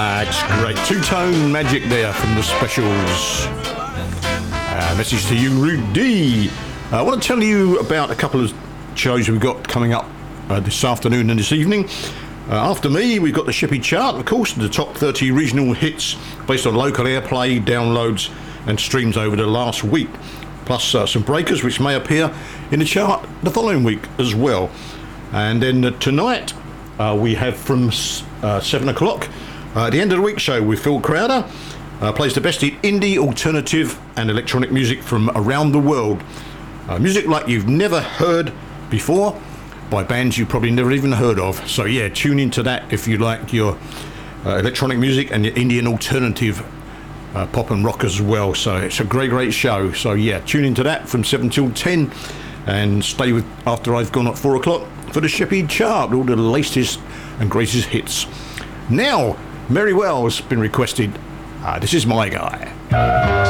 It's great. Two-tone magic there from the Specials. Message to you, Rudy. I want to tell you about a couple of shows we've got coming up this afternoon and this evening. After me, we've got the Shippy Chart, of course, the top 30 regional hits based on local airplay, downloads and streams over the last week. Plus some breakers which may appear in the chart the following week as well. And then tonight we have from 7 o'clock the end of the week show with Phil Crowder. Plays the best in indie, alternative and electronic music from around the world. Music like you've never heard before by bands you've probably never even heard of. So yeah, tune into that if you like your electronic music and your Indian alternative pop and rock as well. So it's a great show. So yeah, tune into that from 7 till 10 and stay with after I've gone at 4 o'clock for the Shippy Chart, all the latest and greatest hits. Now, Mary Wells has been requested. This is My Guy.